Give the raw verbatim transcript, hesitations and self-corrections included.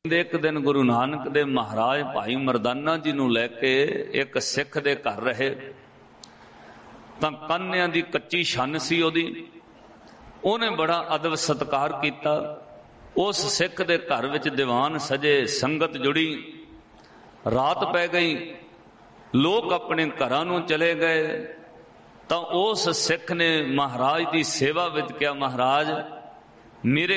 ਇੱਕ ਦਿਨ ਗੁਰੂ ਨਾਨਕ ਦੇ ਮਹਾਰਾਜ ਭਾਈ ਮਰਦਾਨਾ ਜੀ ਨੂੰ ਲੈ ਕੇ ਇੱਕ ਸਿੱਖ ਦੇ ਘਰ ਰਹੇ ਤਾਂ ਕਾਨਿਆਂ ਦੀ ਕੱਚੀ ਛੰਨ ਸੀ ਉਹਦੀ। ਉਹਨੇ ਬੜਾ ਅਦਬ ਸਤਿਕਾਰ ਕੀਤਾ। ਉਸ ਸਿੱਖ ਦੇ ਘਰ ਵਿੱਚ ਦੀਵਾਨ ਸਜੇ, ਸੰਗਤ ਜੁੜੀ। ਰਾਤ ਪੈ ਗਈ, ਲੋਕ ਆਪਣੇ ਘਰਾਂ ਨੂੰ ਚਲੇ ਗਏ ਤਾਂ ਉਸ ਸਿੱਖ ਨੇ ਮਹਾਰਾਜ ਦੀ ਸੇਵਾ ਵਿੱਚ ਕਿਹਾ, ਮਹਾਰਾਜ ਮੇਰੇ